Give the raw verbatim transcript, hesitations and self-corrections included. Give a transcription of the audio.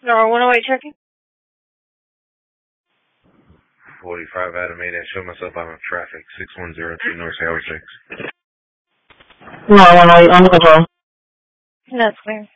No, one oh eight checking. forty-five Adam eight, I show myself I'm in traffic. six one zero two North Highway six. No, one oh eight, on the control. That's clear.